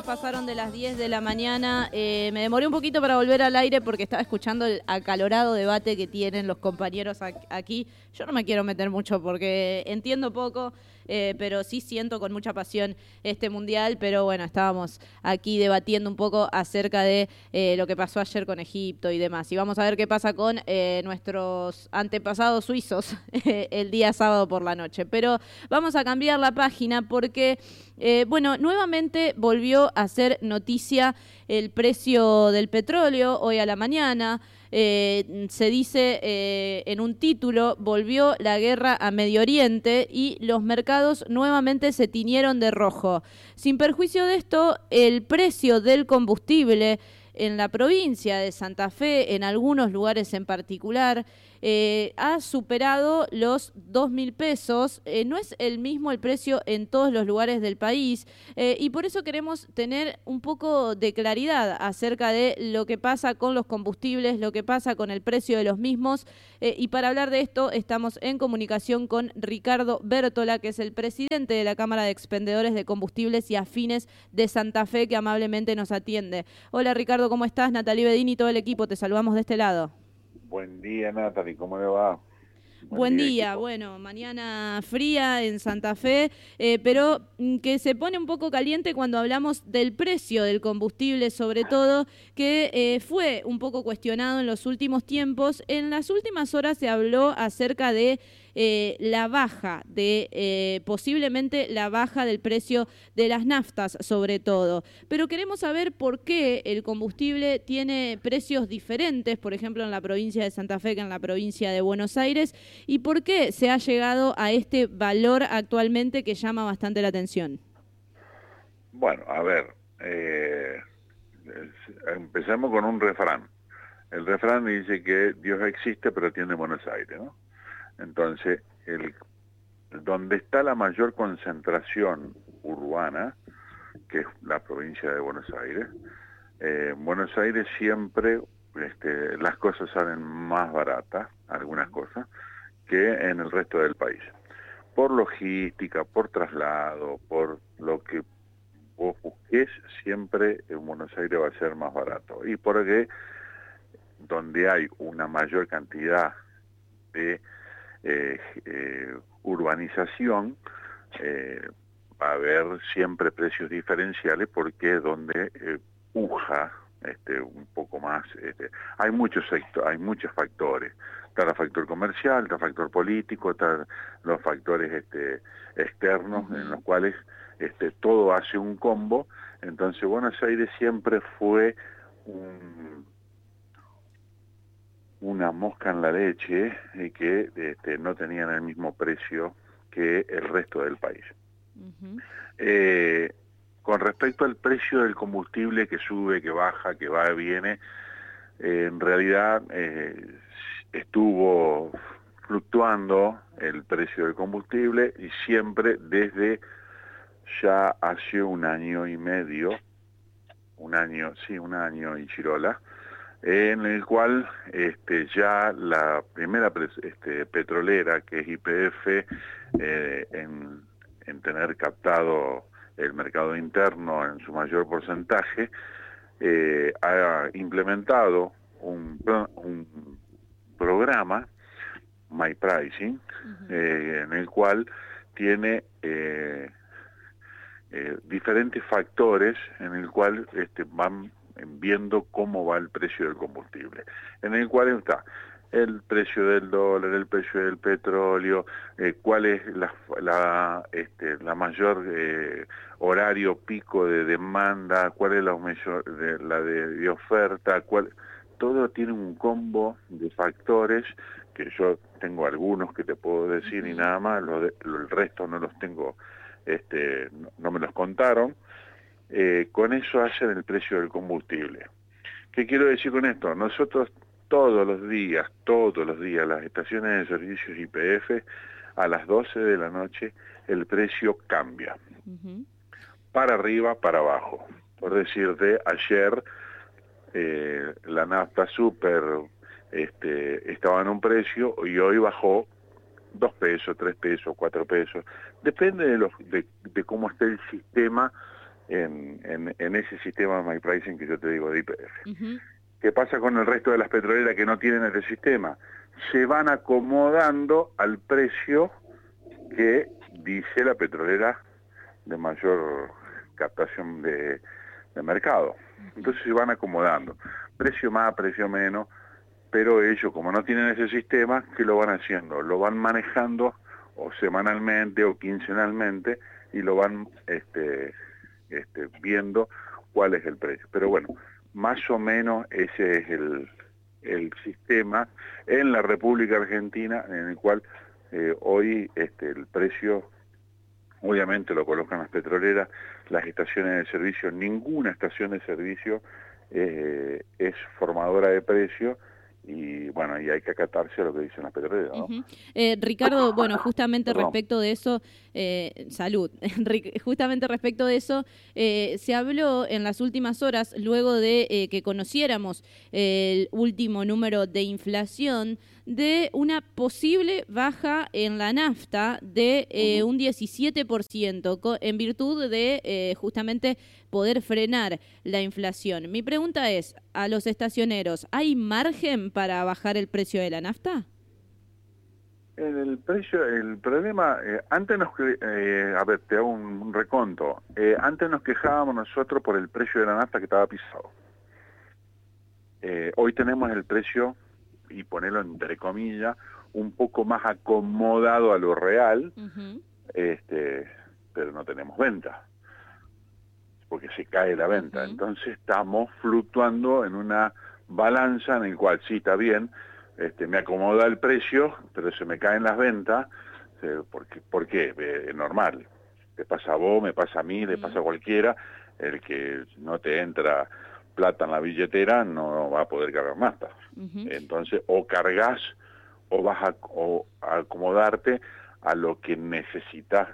minutos pasaron de las 10 de la mañana. Me demoré un poquito para volver al aire porque estaba escuchando el acalorado debate que tienen los compañeros aquí. Yo no me quiero meter mucho porque entiendo poco, pero sí siento con mucha pasión este mundial. Pero bueno, estábamos aquí debatiendo un poco acerca de lo que pasó ayer con Egipto y demás. Y vamos a ver qué pasa con nuestros antepasados suizos el día sábado por la noche. Pero vamos a cambiar la página porque, bueno, nuevamente volvió a ser noticia el precio del petróleo hoy a la mañana. Se dice en un título, volvió la guerra a Medio Oriente y los mercados nuevamente se tiñeron de rojo. Sin perjuicio de esto, el precio del combustible en la provincia de Santa Fe, en algunos lugares en particular, ha superado los 2.000 pesos. No es el mismo el precio en todos los lugares del país y por eso queremos tener un poco de claridad acerca de lo que pasa con los combustibles, lo que pasa con el precio de los mismos. Y para hablar de esto estamos en comunicación con Ricardo Bértola, que es el presidente de la Cámara de Expendedores de Combustibles y Afines de Santa Fe, que amablemente nos atiende. Hola Ricardo, ¿cómo estás? Natalie Bedini y todo el equipo, te saludamos de este lado. Buen día, Natalie, ¿cómo le va? Buen día, bueno, mañana fría en Santa Fe, pero que se pone un poco caliente cuando hablamos del precio del combustible, sobre todo, que fue un poco cuestionado en los últimos tiempos. En las últimas horas se habló acerca de la baja, posiblemente la baja del precio de las naftas, sobre todo. Pero queremos saber por qué el combustible tiene precios diferentes, por ejemplo, en la provincia de Santa Fe que en la provincia de Buenos Aires, y por qué se ha llegado a este valor actualmente que llama bastante la atención. Bueno, a ver, empecemos con un refrán. El refrán dice que Dios existe pero tiene Buenos Aires, ¿no? Entonces, donde está la mayor concentración urbana, que es la provincia de Buenos Aires, en Buenos Aires siempre las cosas salen más baratas, algunas cosas, que en el resto del país. Por logística, por traslado, por lo que vos busques, siempre en Buenos Aires va a ser más barato. Y porque donde hay una mayor cantidad de urbanización, va a haber siempre precios diferenciales porque es donde puja un poco más. Hay muchos factores. Está el factor comercial, está el factor político, están los factores externos, en los cuales todo hace un combo. Entonces Buenos Aires siempre fue una mosca en la leche y que no tenían el mismo precio que el resto del país. Con respecto al precio del combustible que sube, que baja, que va y viene, en realidad estuvo fluctuando el precio del combustible y siempre desde ya hace un año y medio, un año y chirola, en el cual ya la primera petrolera, que es YPF, en tener captado el mercado interno en su mayor porcentaje, ha implementado un programa, My Pricing, en el cual tiene diferentes factores en el cual van viendo cómo va el precio del combustible, en el cual está el precio del dólar, el precio del petróleo, cuál es la mayor horario pico de demanda, cuál es la de oferta, todo tiene un combo de factores que yo tengo algunos que te puedo decir y nada más, el resto no los tengo, no me los contaron. Con eso hacen el precio del combustible. ¿Qué quiero decir con esto? Nosotros todos los días, las estaciones de servicios YPF, a las 12 de la noche, el precio cambia. Para arriba, para abajo. Por decirte, ayer la nafta super estaba en un precio y hoy bajó 2 pesos, 3 pesos, 4 pesos. Depende de cómo esté el sistema en ese sistema de My Pricing que yo te digo de YPF. Ujú. ¿Qué pasa con el resto de las petroleras que no tienen ese sistema? Se van acomodando al precio que dice la petrolera de mayor captación de mercado. Entonces se van acomodando, precio más, precio menos, pero ellos, como no tienen ese sistema, ¿qué lo van haciendo? Lo van manejando o semanalmente o quincenalmente y lo van viendo cuál es el precio. Pero bueno, más o menos ese es el sistema en la República Argentina, en el cual hoy el precio obviamente lo colocan las petroleras, las estaciones de servicio. Ninguna estación de servicio es formadora de precio, y bueno, y hay que acatarse a lo que dicen las petroleras, ¿no? Ricardo, bueno, justamente Perdón. respecto de eso, salud, justamente respecto de eso, se habló en las últimas horas, luego de que conociéramos el último número de inflación, de una posible baja en la nafta de un 17%, en virtud de justamente poder frenar la inflación. Mi pregunta es, a los estacioneros, ¿hay margen para bajar el precio de la nafta? El precio, el problema, antes a ver, te hago un reconto. Antes nos quejábamos nosotros por el precio de la nafta que estaba pisado. Hoy tenemos el precio, y ponerlo entre comillas, un poco más acomodado a lo real, Uh-huh. pero no tenemos venta, porque se cae la venta. Uh-huh. Entonces estamos fluctuando en una balanza en el cual sí, está bien, me acomoda el precio, pero se me caen las ventas. ¿Por qué? Es normal. Te pasa a vos, me pasa a mí, le pasa a cualquiera. El que no te entra plata en la billetera no va a poder cargar nafta. Uh-huh. Entonces, o cargas o vas a acomodarte a lo que necesitas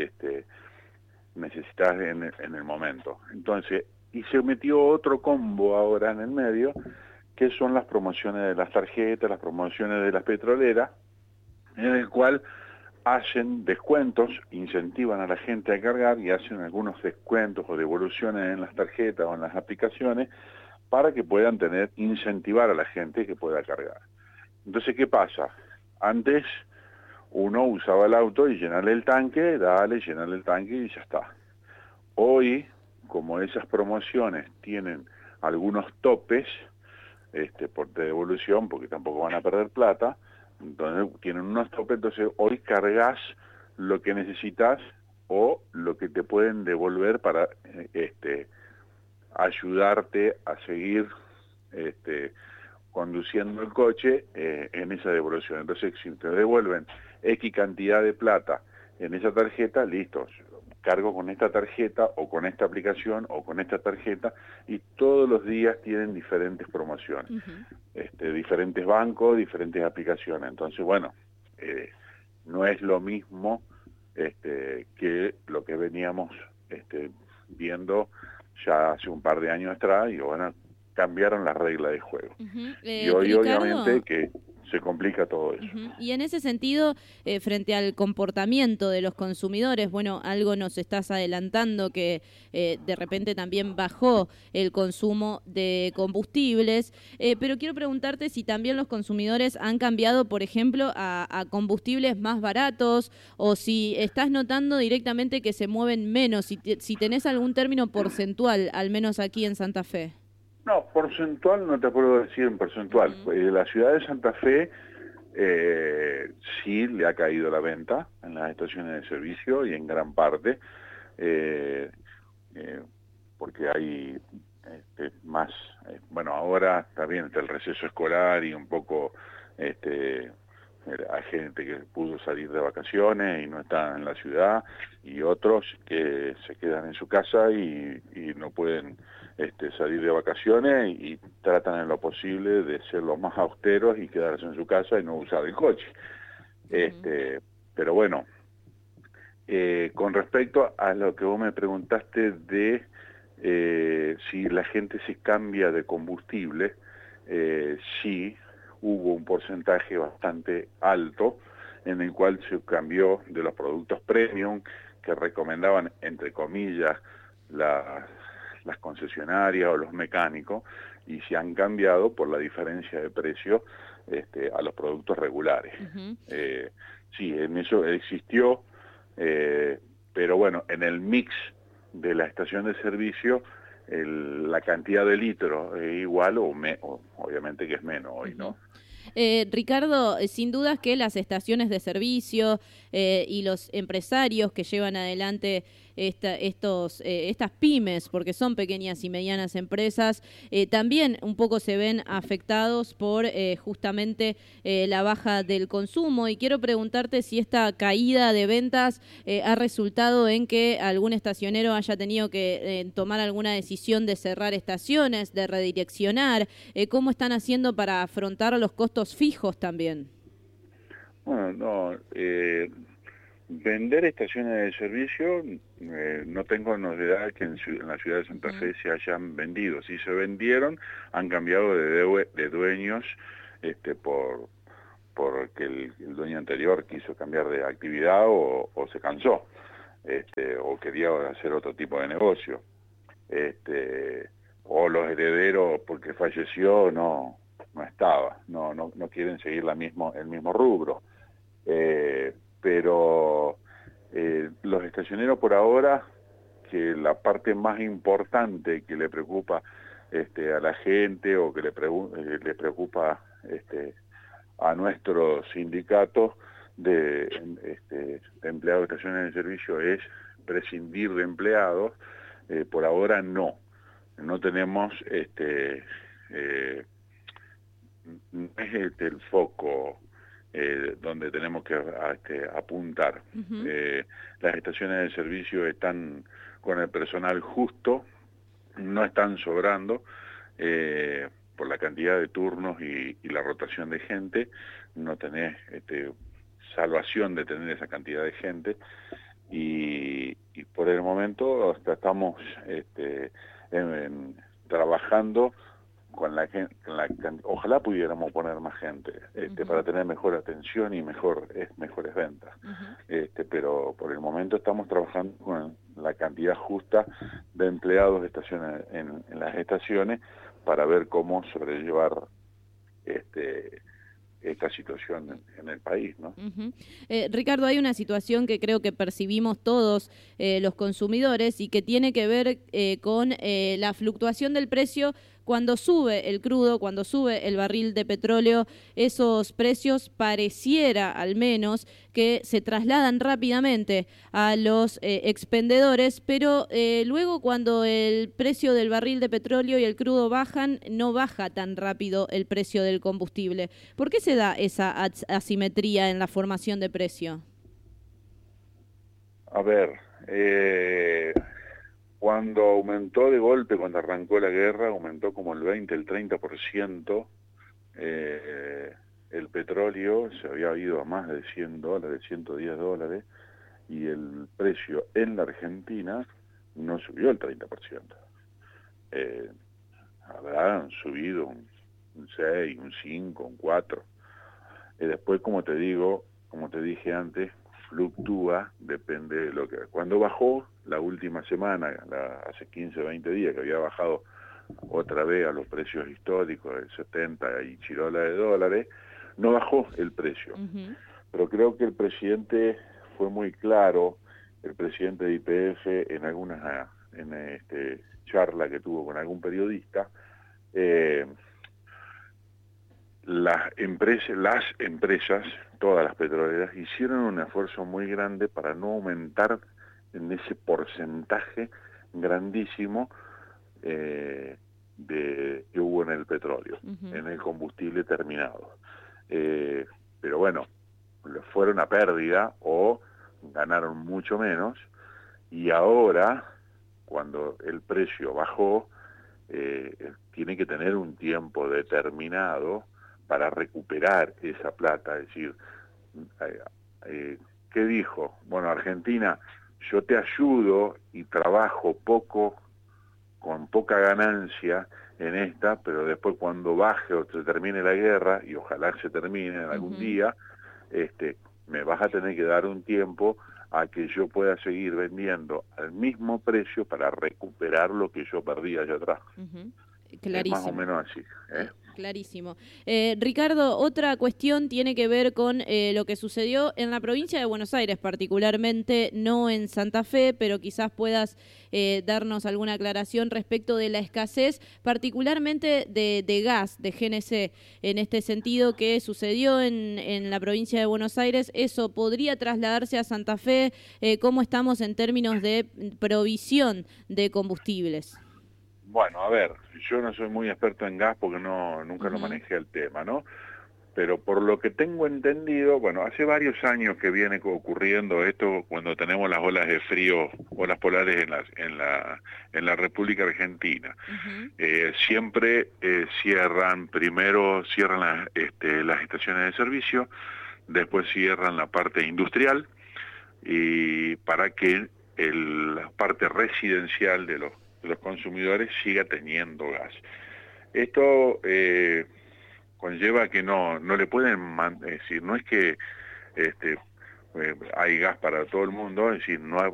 en el momento. Entonces, y se metió otro combo ahora en el medio, que son las promociones de las tarjetas, las promociones de las petroleras, en el cual hacen descuentos, incentivan a la gente a cargar y hacen algunos descuentos o devoluciones en las tarjetas o en las aplicaciones para que puedan incentivar a la gente que pueda cargar. Entonces, ¿qué pasa? Antes uno usaba el auto y llenarle el tanque, llenarle el tanque y ya está. Hoy, como esas promociones tienen algunos topes por devolución, porque tampoco van a perder plata, entonces tienen unos topes, entonces hoy cargas lo que necesitas o lo que te pueden devolver para ayudarte a seguir conduciendo el coche en esa devolución. Entonces, si te devuelven X cantidad de plata en esa tarjeta, listo, cargo con esta tarjeta o con esta aplicación o con esta tarjeta, y todos los días tienen diferentes promociones, diferentes bancos, diferentes aplicaciones. Entonces, bueno, no es lo mismo que lo que veníamos viendo ya hace un par de años atrás, y bueno, cambiaron las reglas de juego. Y hoy, Ricardo, obviamente, que se complica todo eso. Y en ese sentido, frente al comportamiento de los consumidores, bueno, algo nos estás adelantando, que de repente también bajó el consumo de combustibles, pero quiero preguntarte si también los consumidores han cambiado, por ejemplo, a combustibles más baratos, o si estás notando directamente que se mueven menos, si tenés algún término porcentual, al menos aquí en Santa Fe. No, porcentual no te puedo decir en porcentual. La ciudad de Santa Fe sí le ha caído la venta en las estaciones de servicio, y en gran parte porque hay más, bueno, ahora está bien, está el receso escolar y un poco hay gente que pudo salir de vacaciones y no está en la ciudad, y otros que se quedan en su casa y no pueden salir de vacaciones, y tratan en lo posible de ser lo más austeros y quedarse en su casa y no usar el coche. Pero bueno, con respecto a lo que vos me preguntaste de si la gente se cambia de combustible, sí, hubo un porcentaje bastante alto en el cual se cambió de los productos premium que recomendaban, entre comillas, las concesionarias o los mecánicos, y se han cambiado por la diferencia de precio a los productos regulares. Uh-huh. Sí, en eso existió, pero bueno, en el mix de la estación de servicio, la cantidad de litros es igual o obviamente que es menos hoy, ¿no? Ricardo, sin dudas que las estaciones de servicio y los empresarios que llevan adelante estas pymes, porque son pequeñas y medianas empresas, también un poco se ven afectados por justamente la baja del consumo. Y quiero preguntarte si esta caída de ventas ha resultado en que algún estacionero haya tenido que tomar alguna decisión de cerrar estaciones, de redireccionar. ¿Cómo están haciendo para afrontar los costos fijos también? Bueno, no, vender estaciones de servicio, no tengo novedad que en la ciudad de Santa Fe se hayan vendido. Si se vendieron, han cambiado de dueños porque el dueño anterior quiso cambiar de actividad o se cansó, o quería hacer otro tipo de negocio. O los herederos, porque falleció, no quieren seguir el mismo rubro. Pero los estacioneros por ahora, que la parte más importante que le preocupa a la gente o que le preocupa a nuestro sindicato de empleados de estaciones de servicio, es prescindir de empleados. Por ahora no tenemos no es el foco donde tenemos que apuntar. Uh-huh. Las estaciones de servicio están con el personal justo, no están sobrando por la cantidad de turnos y la rotación de gente. No tenés salvación de tener esa cantidad de gente, y por el momento estamos trabajando con la gente, ojalá pudiéramos poner más gente uh-huh. para tener mejor atención y mejores ventas. Uh-huh. Pero por el momento estamos trabajando con la cantidad justa de empleados de estaciones en las estaciones para ver cómo sobrellevar esta situación en el país, ¿no? Uh-huh. Ricardo, hay una situación que creo que percibimos todos los consumidores y que tiene que ver con la fluctuación del precio cuando sube el crudo, cuando sube el barril de petróleo. Esos precios pareciera al menos que se trasladan rápidamente a los expendedores, pero luego cuando el precio del barril de petróleo y el crudo bajan, no baja tan rápido el precio del combustible. ¿Por qué se da esa asimetría en la formación de precio? A ver, cuando aumentó de golpe, cuando arrancó la guerra, aumentó como el 20, el 30%, el petróleo se había ido a más de $100, $110, y el precio en la Argentina no subió el 30%. Habrán subido un 6, un 5, un 4. Después, como te dije antes, fluctúa, depende de lo que... Cuando bajó la última semana, hace 15, 20 días, que había bajado otra vez a los precios históricos de 70 y chirola de dólares, no bajó el precio. Uh-huh. Pero creo que el presidente fue muy claro, el presidente de YPF, en alguna charla que tuvo con algún periodista, las empresas, todas las petroleras, hicieron un esfuerzo muy grande para no aumentar en ese porcentaje grandísimo que hubo en el petróleo, uh-huh, en el combustible terminado. Pero bueno, fueron a pérdida o ganaron mucho menos, y ahora, cuando el precio bajó, tiene que tener un tiempo determinado para recuperar esa plata. Es decir, ¿qué dijo? Bueno, Argentina, yo te ayudo y trabajo poco, con poca ganancia en esta, pero después cuando baje o se termine la guerra, y ojalá se termine en algún día, me vas a tener que dar un tiempo a que yo pueda seguir vendiendo al mismo precio para recuperar lo que yo perdí allá atrás. Es más o menos así. Clarísimo. Ricardo, otra cuestión tiene que ver con lo que sucedió en la provincia de Buenos Aires, particularmente, no en Santa Fe, pero quizás puedas darnos alguna aclaración respecto de la escasez, particularmente de gas, de GNC, en este sentido que sucedió en la provincia de Buenos Aires. ¿Eso podría trasladarse a Santa Fe? ¿Cómo estamos en términos de provisión de combustibles? Bueno, a ver, yo no soy muy experto en gas porque nunca lo manejé el tema, ¿no? Pero por lo que tengo entendido, bueno, hace varios años que viene ocurriendo esto cuando tenemos las olas de frío, olas polares en la República Argentina. Siempre primero cierran las estaciones de servicio, después cierran la parte industrial, y para que la parte residencial de los consumidores siga teniendo gas. Esto conlleva que no le pueden es decir, no es que hay gas para todo el mundo, es decir, no hay,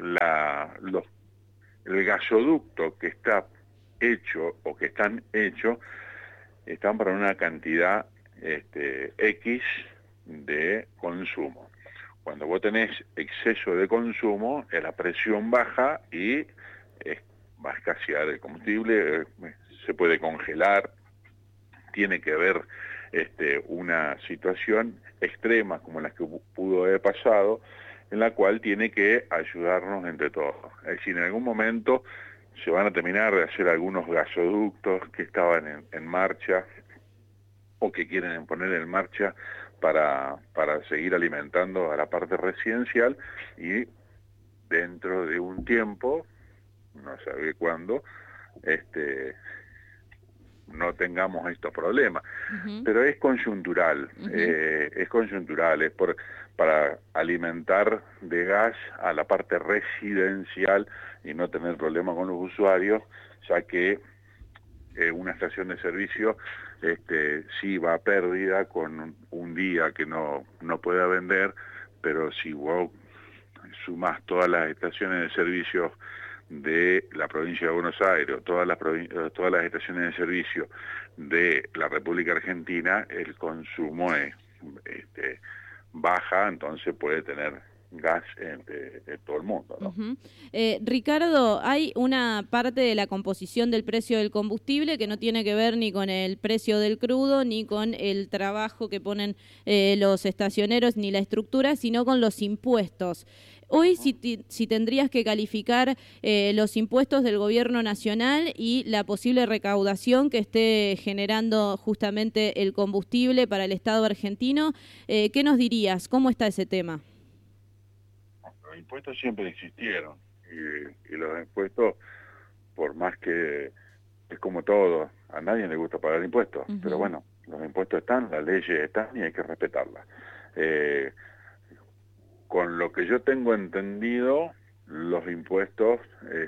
el gasoducto que está hecho o que están hechos están para una cantidad X de consumo. Cuando vos tenés exceso de consumo, la presión baja y va a escasear el combustible, se puede congelar, tiene que haber una situación extrema como la que pudo haber pasado, en la cual tiene que ayudarnos entre todos. Es decir, en algún momento se van a terminar de hacer algunos gasoductos que estaban en marcha o que quieren poner en marcha para seguir alimentando a la parte residencial, y dentro de un tiempo, no sabe cuándo, no tengamos estos problemas. Pero es coyuntural, es para alimentar de gas a la parte residencial y no tener problema con los usuarios, ya que una estación de servicio sí va a pérdida con un día que no pueda vender, pero si vos sumás todas las estaciones de servicio de la provincia de Buenos Aires, todas las estaciones de servicio de la República Argentina, el consumo es baja, entonces puede tener gas de todo el mundo, ¿no? Ricardo, hay una parte de la composición del precio del combustible que no tiene que ver ni con el precio del crudo, ni con el trabajo que ponen los estacioneros, ni la estructura, sino con los impuestos. Hoy, si tendrías que calificar los impuestos del gobierno nacional y la posible recaudación que esté generando justamente el combustible para el Estado argentino, ¿qué nos dirías? ¿Cómo está ese tema? Los impuestos siempre existieron, y los impuestos, por más que es como todo, a nadie le gusta pagar impuestos, pero bueno, los impuestos están, las leyes están y hay que respetarlas. Con lo que yo tengo entendido, los impuestos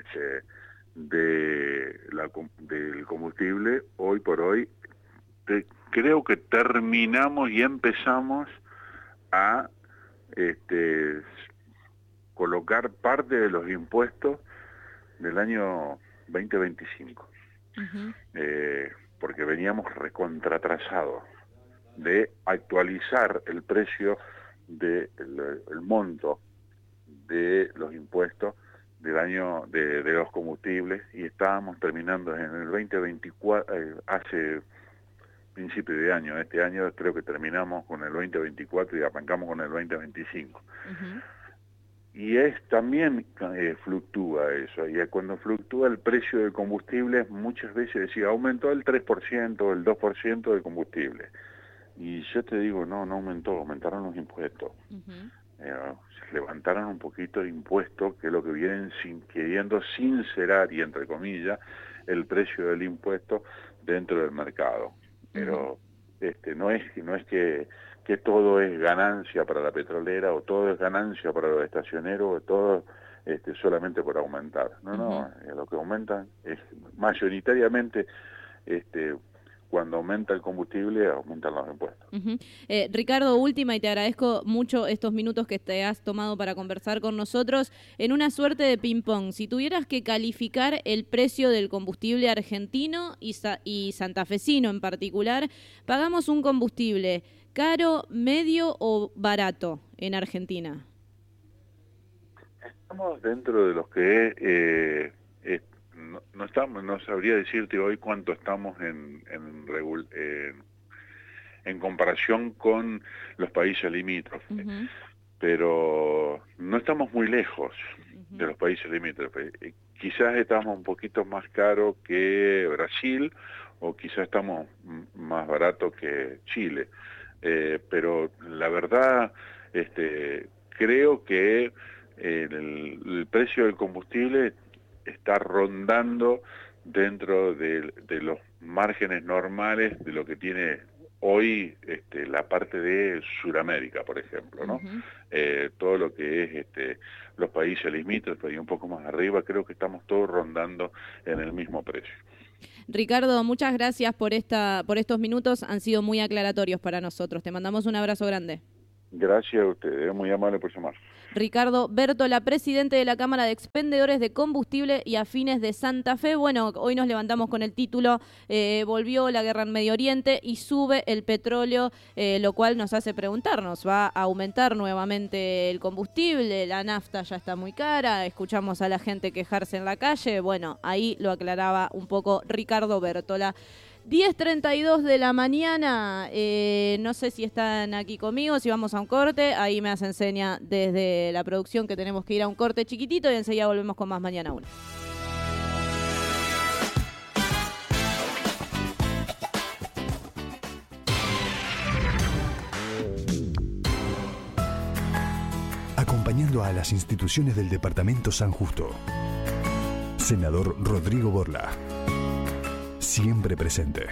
del combustible, hoy por hoy, creo que terminamos y empezamos a colocar parte de los impuestos del año 2025, porque veníamos recontratrasados de actualizar el precio del monto de los impuestos del año de los combustibles, y estábamos terminando en el 2024, hace principio de año. Este año creo que terminamos con el 2024 y arrancamos con el 2025. Y también fluctúa eso, y cuando fluctúa el precio del combustible, muchas veces decía, aumentó el 3%, el 2% del combustible. Y yo te digo, no aumentó, aumentaron los impuestos. Levantaron un poquito de impuestos, que es lo que vienen queriendo sincerar, y entre comillas, el precio del impuesto dentro del mercado. Pero no es que todo es ganancia para la petrolera, o todo es ganancia para los estacioneros, o todo solamente por aumentar. No, lo que aumentan es mayoritariamente cuando aumenta el combustible, aumentan los impuestos. Uh-huh. Ricardo, última, y te agradezco mucho estos minutos que te has tomado para conversar con nosotros. En una suerte de ping-pong, si tuvieras que calificar el precio del combustible argentino y santafesino en particular, ¿pagamos un combustible caro, medio o barato en Argentina? Estamos dentro de los que no sabría decirte hoy cuánto estamos en comparación con los países limítrofes, uh-huh. Pero no estamos muy lejos uh-huh. de los países limítrofes. Quizás estamos un poquito más caros que Brasil o quizás estamos más baratos que Chile, pero la verdad creo que el precio del combustible está rondando dentro de los márgenes normales de lo que tiene hoy la parte de Sudamérica, por ejemplo, ¿no? Uh-huh. Todo lo que es los países limítrofes y un poco más arriba, creo que estamos todos rondando en el mismo precio. Ricardo, muchas gracias por estos minutos, han sido muy aclaratorios para nosotros. Te mandamos un abrazo grande. Gracias a ustedes, muy amable por llamar. Ricardo Bertola, presidente de la Cámara de Expendedores de Combustible y Afines de Santa Fe. Bueno, hoy nos levantamos con el título, volvió la guerra en Medio Oriente y sube el petróleo, lo cual nos hace preguntarnos, ¿va a aumentar nuevamente el combustible? La nafta ya está muy cara, escuchamos a la gente quejarse en la calle. Bueno, ahí lo aclaraba un poco Ricardo Bertola. 10:32 de la mañana, no sé si están aquí conmigo, si vamos a un corte, ahí me hacen seña desde la producción que tenemos que ir a un corte chiquitito y enseguida volvemos con más Mañana 1. Acompañando a las instituciones del Departamento San Justo. Senador Rodrigo Borla. Siempre presente.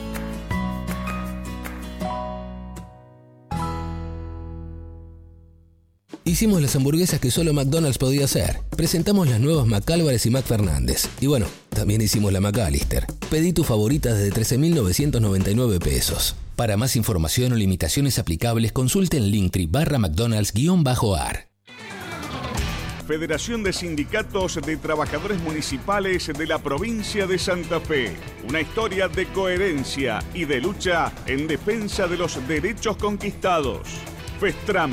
Hicimos las hamburguesas que solo McDonald's podía hacer. Presentamos las nuevas McAlvarez y McFernández. Y bueno, también hicimos la McAllister. Pedí tu favorita desde 13.999 pesos. Para más información o limitaciones aplicables, consulte en Linktree/McDonald's_AR. Federación de Sindicatos de Trabajadores Municipales de la provincia de Santa Fe. Una historia de coherencia y de lucha en defensa de los derechos conquistados. FESTRAM.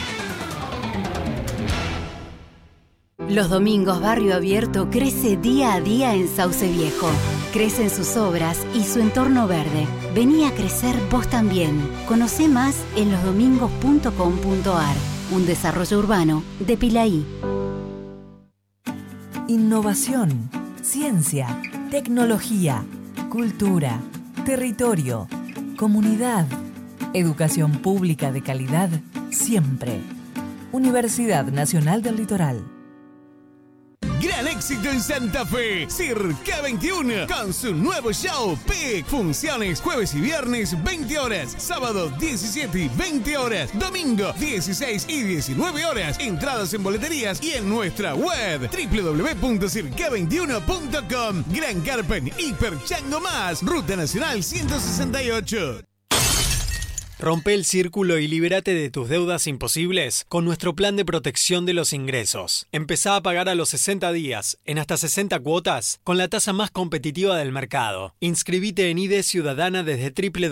Los domingos Barrio Abierto crece día a día en Sauce Viejo. Crecen sus obras y su entorno verde. Vení a crecer vos también. Conocé más en losdomingos.com.ar. Un desarrollo urbano de Pilaí. Innovación, ciencia, tecnología, cultura, territorio, comunidad, educación pública de calidad, siempre. Universidad Nacional del Litoral. Gran éxito en Santa Fe, Circa 21, con su nuevo show PIC. Funciones jueves y viernes 20 horas, sábado 17 y 20 horas, domingo 16 y 19 horas. Entradas en boleterías y en nuestra web www.circa21.com. Gran Carpen, Hiper Chango Más, Ruta Nacional 168. Rompe el círculo y libérate de tus deudas imposibles con nuestro plan de protección de los ingresos. Empezá a pagar a los 60 días, en hasta 60 cuotas, con la tasa más competitiva del mercado. Inscribite en ID Ciudadana desde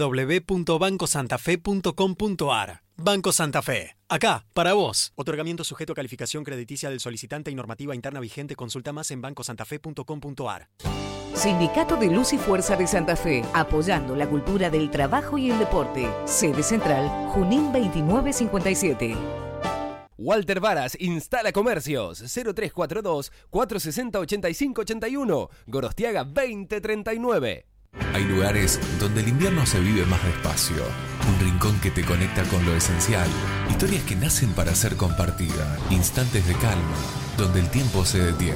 www.bancosantafe.com.ar. Banco Santa Fe. Acá, para vos. Otorgamiento sujeto a calificación crediticia del solicitante y normativa interna vigente. Consulta más en bancosantafe.com.ar. Sindicato de Luz y Fuerza de Santa Fe, apoyando la cultura del trabajo y el deporte. Sede central, Junín 2957. Walter Varas instala comercios. 0342-460-8581. Gorostiaga 2039. Hay lugares donde el invierno se vive más despacio. Un rincón que te conecta con lo esencial. Historias que nacen para ser compartidas. Instantes de calma, donde el tiempo se detiene.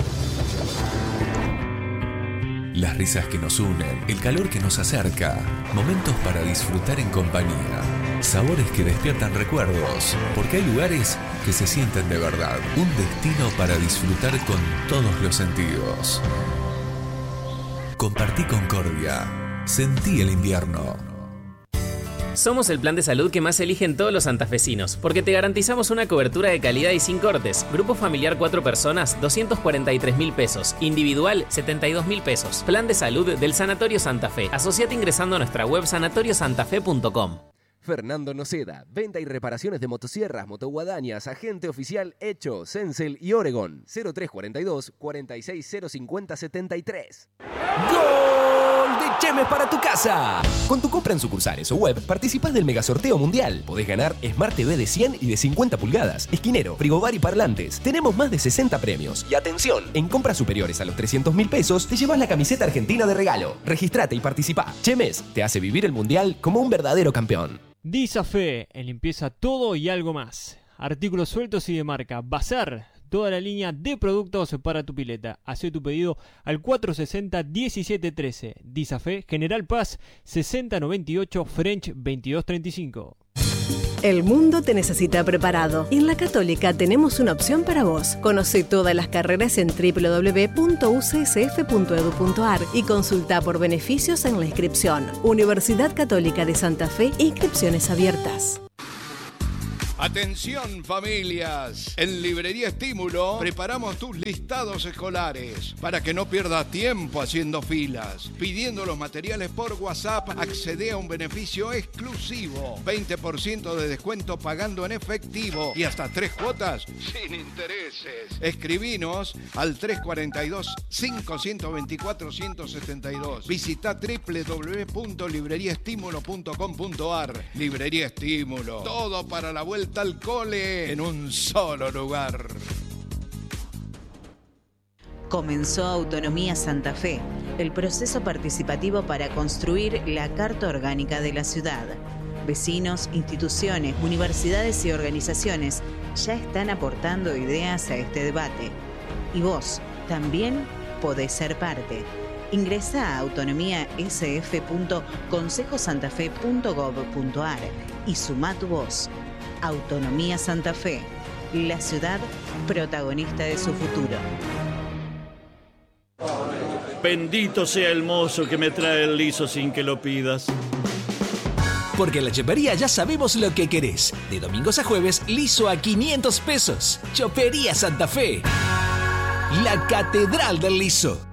Las risas que nos unen, el calor que nos acerca. Momentos para disfrutar en compañía. Sabores que despiertan recuerdos. Porque hay lugares que se sienten de verdad. Un destino para disfrutar con todos los sentidos. Compartí Concordia. Sentí el invierno. Somos el plan de salud que más eligen todos los santafesinos, porque te garantizamos una cobertura de calidad y sin cortes. Grupo familiar 4 personas, 243.000 pesos. Individual, 72.000 pesos. Plan de salud del Sanatorio Santa Fe. Asociate ingresando a nuestra web sanatoriosantafe.com. Fernando Noceda, venta y reparaciones de motosierras, motoguadañas, agente oficial Hecho, Sensel y Oregon. 0342 460573. ¡Gol de Chemes para tu casa! Con tu compra en sucursales o web, participás del megasorteo mundial. Podés ganar Smart TV de 100 y de 50 pulgadas, esquinero, frigobar y parlantes. Tenemos más de 60 premios. Y atención, en compras superiores a los 300.000 pesos, te llevas la camiseta argentina de regalo. Registrate y participá. Chemes te hace vivir el mundial como un verdadero campeón. Disafe, en limpieza todo y algo más. Artículos sueltos y de marca. Bazar, toda la línea de productos para tu pileta. Hacé tu pedido al 460-1713. Disafe, General Paz, 6098, French 2235. El mundo te necesita preparado. Y en la Católica tenemos una opción para vos. Conoce todas las carreras en www.ucsf.edu.ar y consulta por beneficios en la inscripción. Universidad Católica de Santa Fe, inscripciones abiertas. Atención familias, en Librería Estímulo preparamos tus listados escolares para que no pierdas tiempo haciendo filas. Pidiendo los materiales por WhatsApp, accede a un beneficio exclusivo, 20% de descuento pagando en efectivo y hasta 3 cuotas sin intereses. Escribinos al 342-524-172. Visita www.libreriaestimulo.com.ar. Librería Estímulo, todo para la vuelta al cole en un solo lugar. Comenzó Autonomía Santa Fe, el proceso participativo para construir la Carta Orgánica de la ciudad. Vecinos, instituciones, universidades y organizaciones ya están aportando ideas a este debate. Y vos también podés ser parte. Ingresa a autonomiasf.consejosantafe.gov.ar y sumá tu voz. Autonomía Santa Fe, la ciudad protagonista de su futuro. Bendito sea el mozo que me trae el liso sin que lo pidas. Porque en la Chopería ya sabemos lo que querés. De domingos a jueves, liso a 500 pesos. Chopería Santa Fe, la catedral del liso.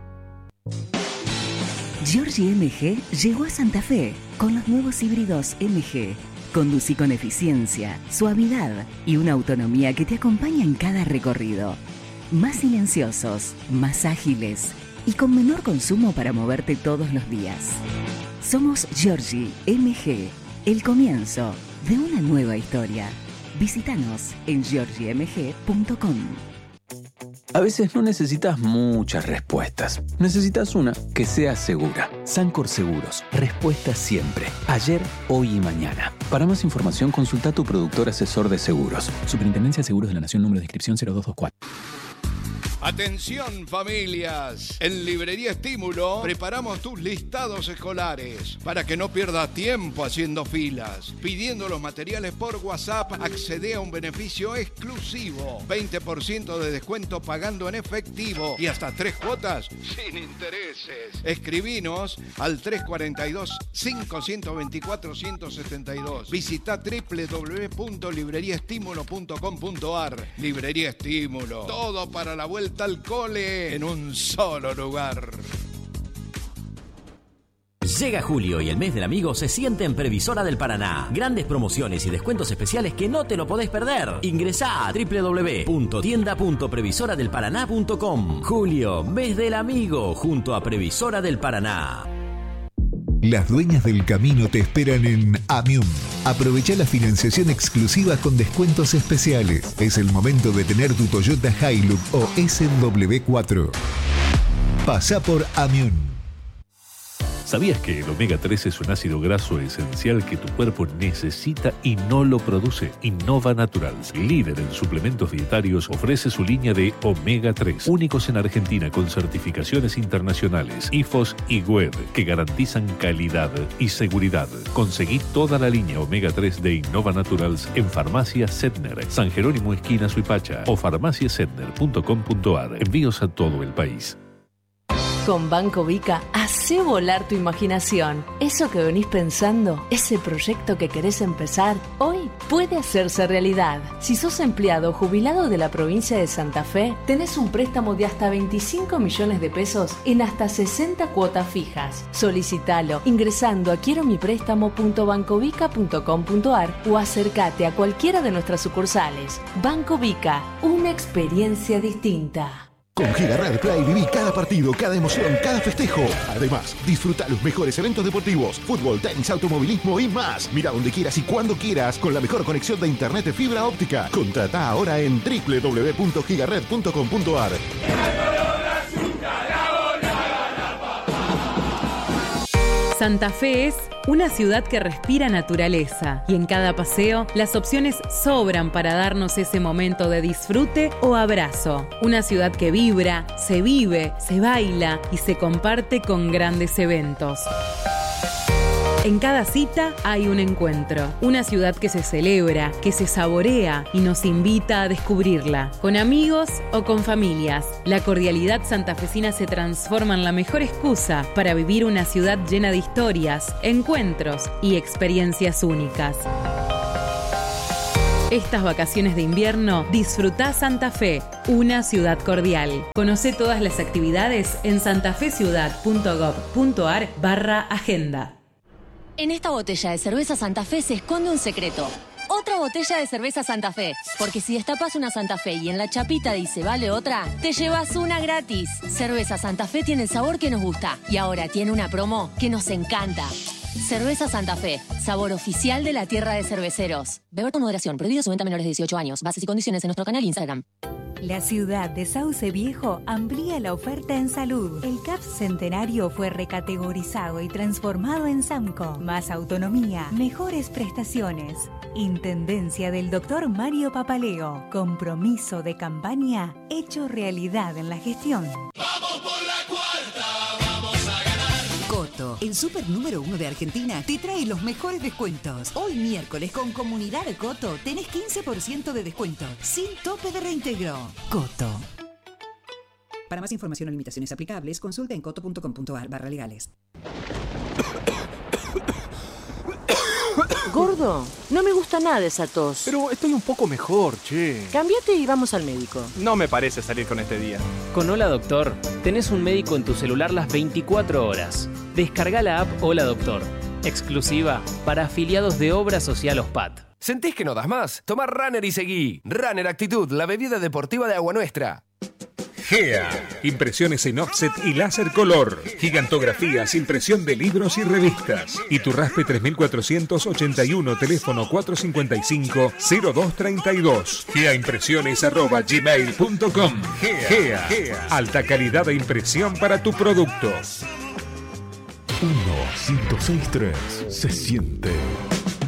Giorgi MG llegó a Santa Fe con los nuevos híbridos MG. Conducí con eficiencia, suavidad y una autonomía que te acompaña en cada recorrido. Más silenciosos, más ágiles y con menor consumo para moverte todos los días. Somos Giorgi MG, el comienzo de una nueva historia. Visítanos en giorgimg.com. A veces no necesitas muchas respuestas. Necesitas una que sea segura. Sancor Seguros. Respuesta siempre. Ayer, hoy y mañana. Para más información, consulta a tu productor asesor de seguros. Superintendencia de Seguros de la Nación, número de inscripción 0224. Atención familias, en Librería Estímulo preparamos tus listados escolares para que no pierdas tiempo haciendo filas. Pidiendo los materiales por WhatsApp, accede a un beneficio exclusivo, 20% de descuento pagando en efectivo y hasta 3 cuotas sin intereses. Escribinos al 342-524-172. Visita www.libreriaestimulo.com.ar. Librería Estímulo, todo para la vuelta al cole en un solo lugar. Llega julio y el mes del amigo se siente en Previsora del Paraná. Grandes promociones y descuentos especiales que no te lo podés perder. Ingresá a www.tienda.previsoradelparaná.com. Julio, mes del amigo, junto a Previsora del Paraná. Las dueñas del camino te esperan en Amium. Aprovecha la financiación exclusiva con descuentos especiales. Es el momento de tener tu Toyota Hilux o SW4. Pasa por Amium. ¿Sabías que el omega 3 es un ácido graso esencial que tu cuerpo necesita y no lo produce? Innova Naturals, líder en suplementos dietarios, ofrece su línea de omega 3, únicos en Argentina con certificaciones internacionales, IFOS y WED, que garantizan calidad y seguridad. Conseguí toda la línea omega 3 de Innova Naturals en Farmacia Setner, San Jerónimo esquina Suipacha o farmaciasetner.com.ar. Envíos a todo el país. Con Banco Vica, hacé volar tu imaginación. Eso que venís pensando, ese proyecto que querés empezar, hoy puede hacerse realidad. Si sos empleado o jubilado de la provincia de Santa Fe, tenés un préstamo de hasta 25 millones de pesos en hasta 60 cuotas fijas. Solicitalo ingresando a quieromiprestamo.bancovica.com.ar o acércate a cualquiera de nuestras sucursales. Banco Vica, una experiencia distinta. Con Gigared Play viví cada partido, cada emoción, cada festejo. Además, disfruta los mejores eventos deportivos, fútbol, tenis, automovilismo y más. Mira donde quieras y cuando quieras con la mejor conexión de internet de fibra óptica. Contrata ahora en www.gigared.com.ar. Santa Fe es una ciudad que respira naturaleza y en cada paseo las opciones sobran para darnos ese momento de disfrute o abrazo. Una ciudad que vibra, se vive, se baila y se comparte con grandes eventos. En cada cita hay un encuentro, una ciudad que se celebra, que se saborea y nos invita a descubrirla. Con amigos o con familias, la cordialidad santafesina se transforma en la mejor excusa para vivir una ciudad llena de historias, encuentros y experiencias únicas. Estas vacaciones de invierno, disfrutá Santa Fe, una ciudad cordial. Conoce todas las actividades en santafeciudad.gov.ar/agenda. En esta botella de cerveza Santa Fe se esconde un secreto. Otra botella de cerveza Santa Fe. Porque si destapas una Santa Fe y en la chapita dice vale otra, te llevas una gratis. Cerveza Santa Fe tiene el sabor que nos gusta. Y ahora tiene una promo que nos encanta. Cerveza Santa Fe, sabor oficial de la tierra de cerveceros. Beber con moderación, prohibido su venta a menores de 18 años. Bases y condiciones en nuestro canal Instagram. La ciudad de Sauce Viejo amplía la oferta en salud. El CAPS Centenario fue recategorizado y transformado en SAMCO. Más autonomía, mejores prestaciones. Intendencia del Dr. Mario Papaleo. Compromiso de campaña hecho realidad en la gestión. ¡Vamos por la cuarta! ¡Vamos a ganar! Coto, el super número 1 de Argentina, te trae los mejores descuentos. Hoy miércoles con Comunidad Coto tenés 15% de descuento, sin tope de reintegro. Coto. Para más información o limitaciones aplicables, consulta en coto.com.ar/legales. Gordo, no me gusta nada esa tos. Pero estoy un poco mejor, che. Cámbiate y vamos al médico. No me parece salir con este día. Con Hola Doctor, tenés un médico en tu celular las 24 horas. Descarga la app Hola Doctor, exclusiva para afiliados de Obra Social OSPAT. ¿Sentís que no das más? Toma Runner y seguí. Runner Actitud, la bebida deportiva de Agua Nuestra. GEA, impresiones en offset y láser color, gigantografías, impresión de libros y revistas. Y tu Raspe 3481, teléfono 455-0232. GEAimpresiones@gmail.com. GEA, alta calidad de impresión para tu producto. 1-106.3 se siente.